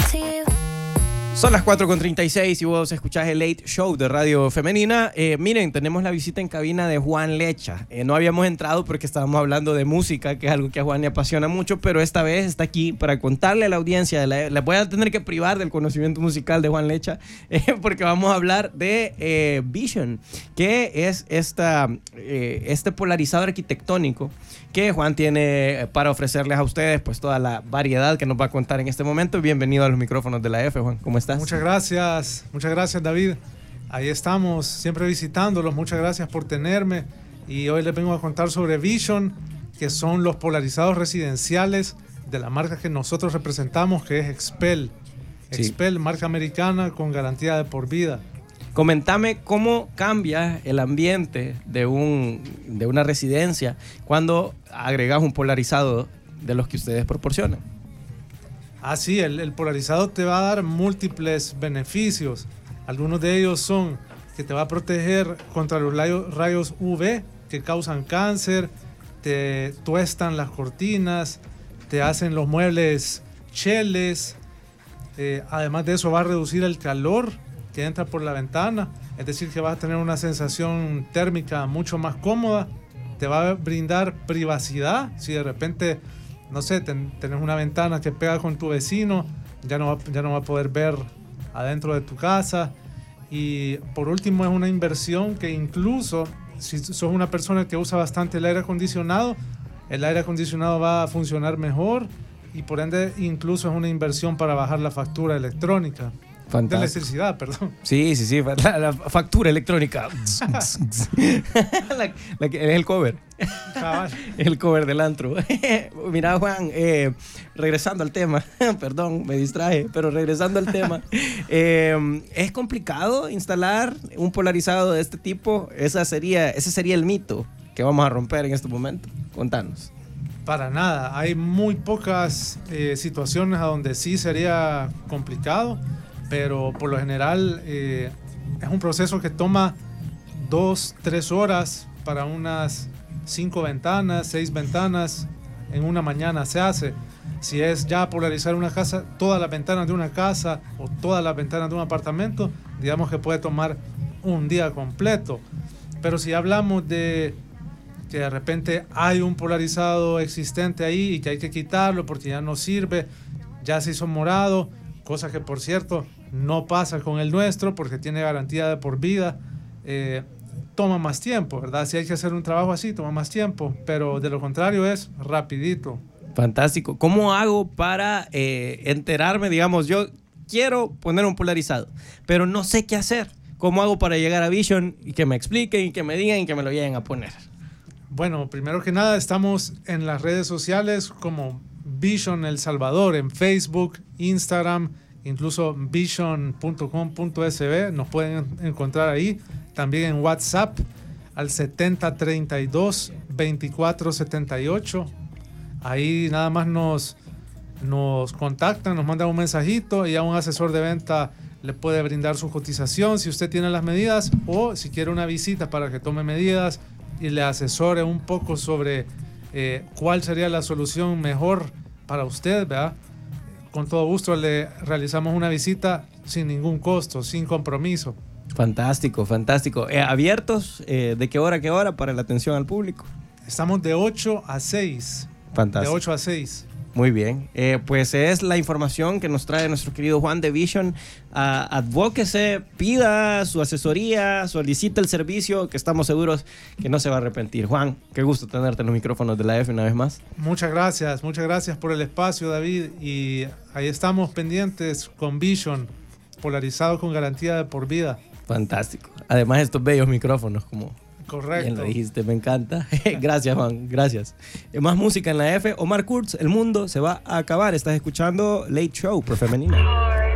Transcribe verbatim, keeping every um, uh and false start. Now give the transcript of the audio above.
Son las cuatro con treinta y seis y vos escuchás el Late Show de Radio Femenina. Eh, miren, tenemos la visita en cabina de Juan Lecha. Eh, no habíamos entrado porque estábamos hablando de música, que es algo que a Juan le apasiona mucho, pero esta vez está aquí para contarle a la audiencia. La, la voy a tener que privar del conocimiento musical de Juan Lecha, eh, porque vamos a hablar de eh, Vision, que es esta, eh, este polarizador arquitectónico que Juan tiene para ofrecerles a ustedes, pues toda la variedad que nos va a contar en este momento. Bienvenido a los micrófonos de la F, Juan. ¿Cómo estás? Muchas gracias, muchas gracias, David. Ahí estamos, siempre visitándolos. Muchas gracias por tenerme. Y hoy les vengo a contar sobre Vision, que son los polarizados residenciales de la marca que nosotros representamos, que es Expel. Sí. Expel, marca americana con garantía de por vida. Comentame cómo cambia el ambiente de, un, de una residencia cuando agregas un polarizado de los que ustedes proporcionan. Ah, sí, el, el polarizado te va a dar múltiples beneficios. Algunos de ellos son que te va a proteger contra los rayos, rayos U V que causan cáncer, te tuestan las cortinas, te hacen los muebles cheles. Eh, además de eso va a reducir el calor que entra por la ventana, es decir que vas a tener una sensación térmica mucho más cómoda. Te va a brindar privacidad. Si de repente, no sé, ten, tenés una ventana que pega con tu vecino, ya no, va, ya no va a poder ver adentro de tu casa. Y por último, es una inversión que incluso si sos una persona que usa bastante el aire acondicionado, el aire acondicionado va a funcionar mejor y por ende incluso es una inversión para bajar la factura electrónica. Fantástico. De electricidad, perdón. Sí, sí, sí, la, la factura electrónica. la, la, es el cover. Cabal. El cover del antro. Mira, Juan, eh, regresando al tema, perdón, me distraje, pero regresando al tema, eh, ¿es complicado instalar un polarizado de este tipo? Esa sería, ese sería el mito que vamos a romper en este momento. Contanos. Para nada, hay muy pocas eh, situaciones a donde sí sería complicado, pero por lo general eh, es un proceso que toma dos, tres horas para unas cinco ventanas, seis ventanas, en una mañana se hace. Si es ya polarizar una casa, todas las ventanas de una casa o todas las ventanas de un apartamento, digamos que puede tomar un día completo. Pero si hablamos de que de repente hay un polarizado existente ahí y que hay que quitarlo porque ya no sirve, ya se hizo morado, cosa que por cierto no pasa con el nuestro porque tiene garantía de por vida, eh, toma más tiempo, ¿verdad? Si hay que hacer un trabajo así, toma más tiempo, pero de lo contrario es rapidito. Fantástico. ¿Cómo hago para eh, enterarme? Digamos, yo quiero poner un polarizado, pero no sé qué hacer. ¿Cómo hago para llegar a Vision y que me expliquen y que me digan y que me lo lleguen a poner? Bueno, primero que nada estamos en las redes sociales como Vision El Salvador, en Facebook, Instagram, incluso vision punto com punto s b, nos pueden encontrar ahí. También en WhatsApp al setenta treinta y dos veinticuatro setenta y ocho. Ahí nada más nos, nos contactan, nos mandan un mensajito y a un asesor de venta le puede brindar su cotización si usted tiene las medidas o si quiere una visita para que tome medidas y le asesore un poco sobre eh, cuál sería la solución mejor para usted, ¿verdad? Con todo gusto le realizamos una visita sin ningún costo, sin compromiso. Fantástico, fantástico. Eh, ¿Abiertos? Eh, ¿De qué hora a qué hora para la atención al público? Estamos de ocho a seis. Fantástico. De ocho a seis. Muy bien. Eh, pues es la información que nos trae nuestro querido Juan de Vision. Uh, advóquese, pida su asesoría, solicite el servicio, que estamos seguros que no se va a arrepentir. Juan, qué gusto tenerte en los micrófonos de la F una vez más. Muchas gracias, muchas gracias por el espacio, David. Y ahí estamos pendientes con Vision, polarizado con garantía de por vida. Fantástico. Además, estos bellos micrófonos, como correcto. Bien lo dijiste, me encanta. Gracias, Juan, gracias. Más música en la F. Omar Kurz, el mundo se va a acabar. Estás escuchando Late Show por Femenina.